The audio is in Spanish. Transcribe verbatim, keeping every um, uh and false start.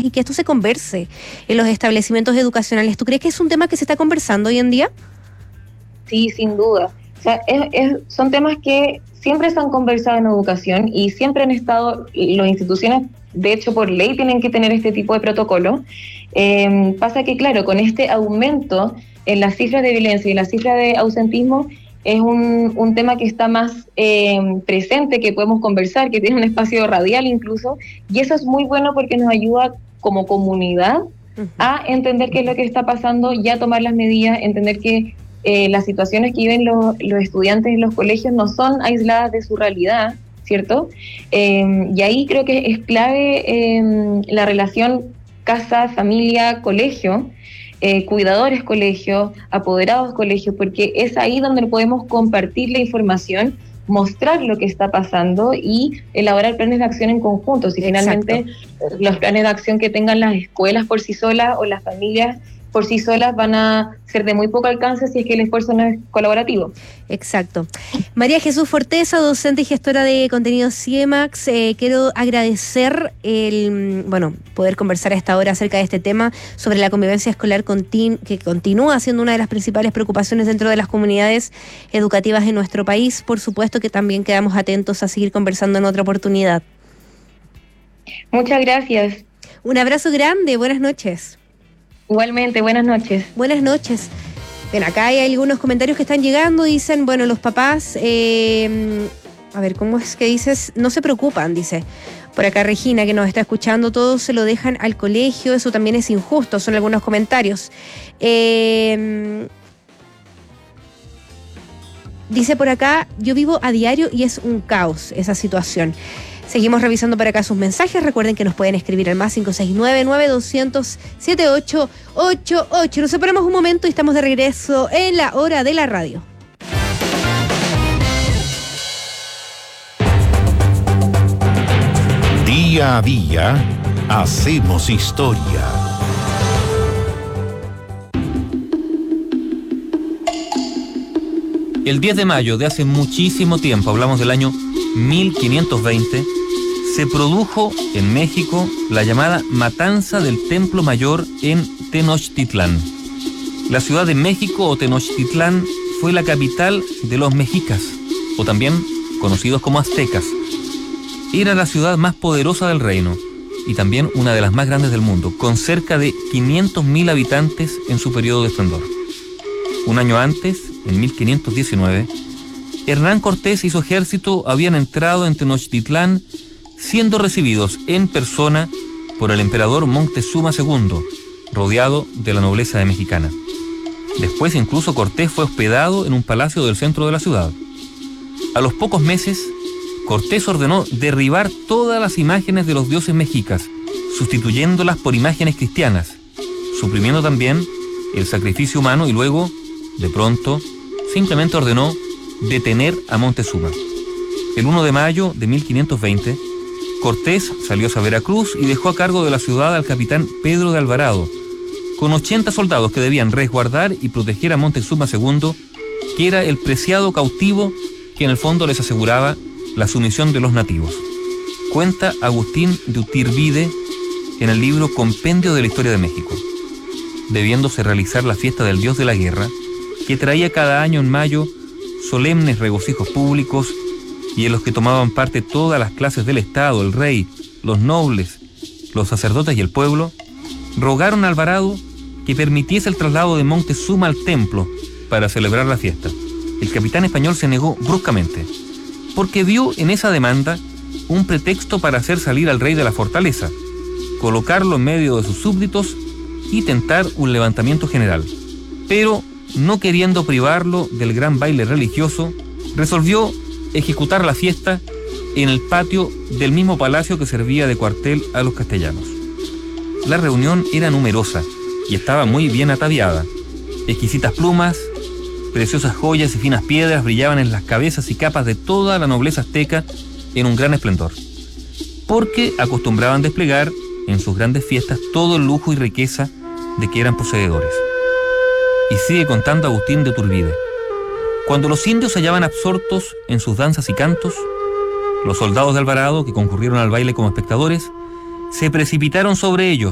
y que esto se converse en los establecimientos educacionales. ¿Tú crees que es un tema que se está conversando hoy en día? Sí, sin duda. O sea, es, es, son temas que siempre se han conversado en educación y siempre han estado, las instituciones, de hecho, por ley tienen que tener este tipo de protocolo. Eh, pasa que, claro, con este aumento en las cifras de violencia y las cifras de ausentismo, es un, un tema que está más eh, presente, que podemos conversar, que tiene un espacio radial incluso, y eso es muy bueno porque nos ayuda como comunidad uh-huh. a entender qué es lo que está pasando, ya tomar las medidas, entender que eh, las situaciones que viven los, los estudiantes en los colegios no son aisladas de su realidad, ¿cierto? Eh, y ahí creo que es clave eh, la relación casa, familia, colegio, Eh, cuidadores colegios, apoderados colegios, porque es ahí donde podemos compartir la información, mostrar lo que está pasando y elaborar planes de acción en conjunto. Si finalmente los planes de acción que tengan las escuelas por sí solas o las familias por sí solas van a ser de muy poco alcance si es que el esfuerzo no es colaborativo. Exacto. María Jesús Forteza, docente y gestora de contenidos CIEMAX, eh, quiero agradecer el, bueno, poder conversar a esta hora acerca de este tema sobre la convivencia escolar continu- que continúa siendo una de las principales preocupaciones dentro de las comunidades educativas en nuestro país. Por supuesto que también quedamos atentos a seguir conversando en otra oportunidad. Muchas gracias. Un abrazo grande, buenas noches. Igualmente, buenas noches. Buenas noches. Ven, acá hay algunos comentarios que están llegando, dicen, bueno, los papás, eh, a ver, ¿cómo es que dices? No se preocupan, dice. Por acá Regina, que nos está escuchando, todos se lo dejan al colegio, eso también es injusto, son algunos comentarios. Eh, dice por acá, yo vivo a diario y es un caos esa situación. Seguimos revisando por acá sus mensajes. Recuerden que nos pueden escribir al más cinco seis nueve, nueve dos cero cero, siete ocho ocho ocho. Nos separamos un momento y estamos de regreso en la hora de la radio. Día a día, hacemos historia. El diez de mayo de hace muchísimo tiempo, hablamos del año mil quinientos veinte, se produjo en México la llamada Matanza del Templo Mayor en Tenochtitlán. La Ciudad de México o Tenochtitlán fue la capital de los mexicas, o también conocidos como aztecas. Era la ciudad más poderosa del reino y también una de las más grandes del mundo, con cerca de quinientos mil habitantes en su periodo de esplendor. Un año antes, en mil quinientos diecinueve, Hernán Cortés y su ejército habían entrado en Tenochtitlán, siendo recibidos en persona por el emperador Moctezuma segundo, rodeado de la nobleza mexicana. Después incluso Cortés fue hospedado en un palacio del centro de la ciudad. A los pocos meses, Cortés ordenó derribar todas las imágenes de los dioses mexicas, sustituyéndolas por imágenes cristianas, suprimiendo también el sacrificio humano y luego, de pronto, simplemente ordenó detener a Moctezuma. El primero de mayo de mil quinientos veinte, Cortés salió hacia Veracruz y dejó a cargo de la ciudad al capitán Pedro de Alvarado, con ochenta soldados que debían resguardar y proteger a Moctezuma segundo, que era el preciado cautivo que en el fondo les aseguraba la sumisión de los nativos. Cuenta Agustín de Uturbide en el libro Compendio de la Historia de México. Debiéndose realizar la fiesta del dios de la guerra, que traía cada año en mayo solemnes regocijos públicos y en los que tomaban parte todas las clases del Estado, el rey, los nobles, los sacerdotes y el pueblo, rogaron a Alvarado que permitiese el traslado de Moctezuma al templo para celebrar la fiesta. El capitán español se negó bruscamente, porque vio en esa demanda un pretexto para hacer salir al rey de la fortaleza, colocarlo en medio de sus súbditos y tentar un levantamiento general. Pero, no queriendo privarlo del gran baile religioso, resolvió ejecutar la fiesta en el patio del mismo palacio que servía de cuartel a los castellanos. La reunión era numerosa y estaba muy bien ataviada. Exquisitas plumas, preciosas joyas y finas piedras brillaban en las cabezas y capas de toda la nobleza azteca en un gran esplendor, porque acostumbraban desplegar en sus grandes fiestas todo el lujo y riqueza de que eran poseedores. Y sigue contando Agustín de Uturbide. Cuando los indios se hallaban absortos en sus danzas y cantos, los soldados de Alvarado, que concurrieron al baile como espectadores, se precipitaron sobre ellos,